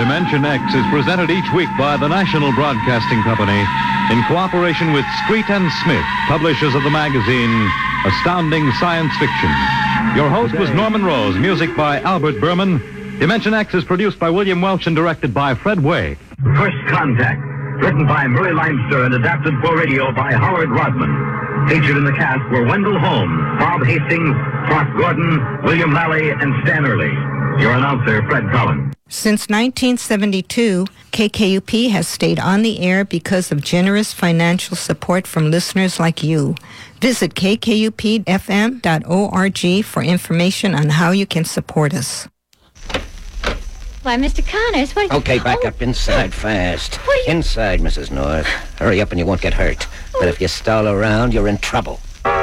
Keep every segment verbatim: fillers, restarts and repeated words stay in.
Dimension X is presented each week by the National Broadcasting Company in cooperation with Street and Smith, publishers of the magazine Astounding Science Fiction. Your host was Norman Rose, music by Albert Berman. Dimension X is produced by William Welch and directed by Fred Way. First Contact, written by Murray Leinster and adapted for radio by Howard Rodman. Featured in the cast were Wendell Holmes, Bob Hastings, Clark Gordon, William Lally, and Stan Early. Your announcer, Fred Collins. Since nineteen seventy-two, K K U P has stayed on the air because of generous financial support from listeners like you. Visit k k u p f m dot org for information on how you can support us. Why, Mister Connors, what... Okay, back oh. up inside fast. What are you... Inside, Missus North. Hurry up and you won't get hurt. But if you stall around, you're in trouble.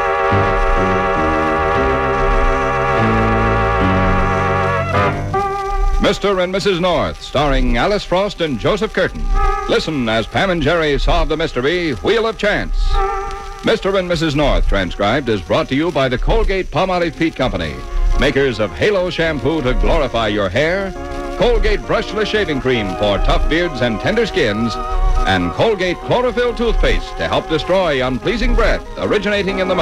Mister and Missus North, starring Alice Frost and Joseph Curtin. Listen as Pam and Jerry solve the mystery, Wheel of Chance. Mister and Missus North, transcribed, is brought to you by the Colgate-Palmolive Peet Company, makers of Halo shampoo to glorify your hair, Colgate Brushless Shaving Cream for tough beards and tender skins, and Colgate Chlorophyll Toothpaste to help destroy unpleasing breath originating in the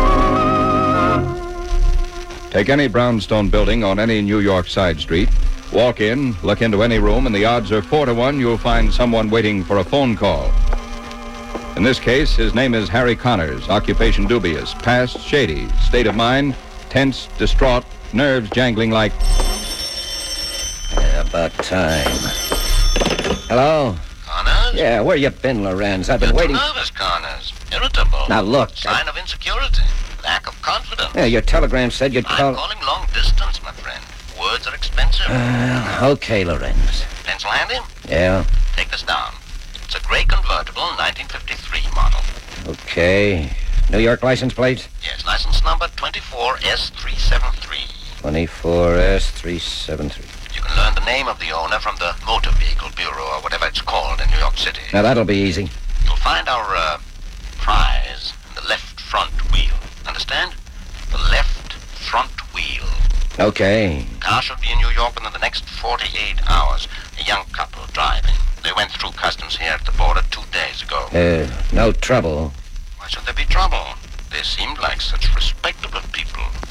mouth. Take any brownstone building on any New York side street. Walk in, look into any room, and the odds are four to one you'll find someone waiting for a phone call. In this case, his name is Harry Connors, occupation dubious, past shady, state of mind, tense, distraught, nerves jangling like... Yeah, about time. Hello? Connors? Yeah, where you been, Lorenz? I've been You're waiting... nervous, Connors. Irritable. Now, look... Sign I... of insecurity. Lack of confidence. Yeah, your telegram said you'd call... I'm calling long distance, my friend. Words are expensive. Uh, okay, Lorenz. Pencil handy? Yeah? Take this down. It's a gray convertible, nineteen fifty-three model. Okay. New York license plate? Yes, license number twenty-four S three seventy-three. twenty-four S three seventy-three. You can learn the name of the owner from the Motor Vehicle Bureau, or whatever it's called in New York City. Now, that'll be easy. You'll find our, uh, prize in the left front wheel. Understand? The left front wheel. Okay. Car should be in New York within the next forty-eight hours. A young couple driving. They went through customs here at the border two days ago. Uh, no trouble. Why should there be trouble? They seemed like such respectable people.